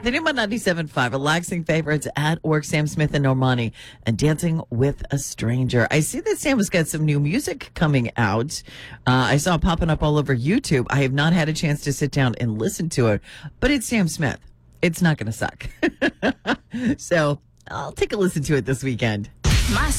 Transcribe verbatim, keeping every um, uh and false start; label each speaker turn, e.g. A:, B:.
A: The new one ninety-seven point five, relaxing favorites at work, Sam Smith and Normani, and Dancing with a Stranger. I see that Sam has got some new music coming out. Uh, I saw it popping up all over YouTube. I have not had a chance to sit down and listen to it, but it's Sam Smith. It's not going to suck. So I'll take a listen to it this weekend.
B: My